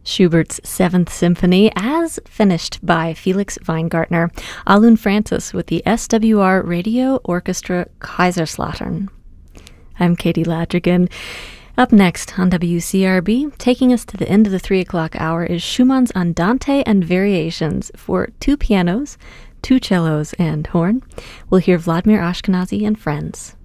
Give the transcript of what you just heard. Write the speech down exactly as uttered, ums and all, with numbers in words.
Schubert's Seventh Symphony, as finished by Felix Weingartner. Alun Francis with the S W R Radio Orchestra Kaiserslautern. I'm Katie Ladrigan. Up next on W C R B, taking us to the end of the three o'clock hour, is Schumann's Andante and Variations for two pianos, two cellos, and horn. We'll hear Vladimir Ashkenazy and friends.